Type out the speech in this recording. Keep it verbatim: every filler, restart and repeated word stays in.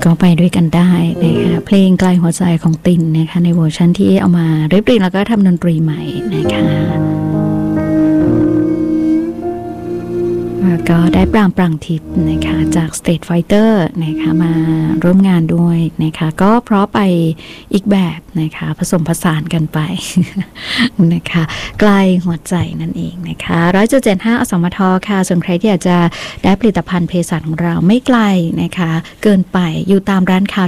ก็ไปด้วยกันได้นะคะเพลงไกลหัวใจของตินนะคะในเวอร์ชันที่เอามาเรียบเรียงแล้วก็ทำดนตรีใหม่นะคะแล้วก็ได้ปรางปรังทิพย์นะคะจาก Street Fighter นะคะมาร่วมงานด้วยนะคะก็เพราะไปอีกแบบนะคะผสมผสานกันไป นะคะไกลหัวใจนั่นเองนะคะ หนึ่งร้อยจุดเจ็ดห้า อสมทค่ะส่วนใครที่อยากจะได้ผลิตภัณฑ์เภสัชของเราไม่ไกลนะคะเกินไปอยู่ตามร้านค้า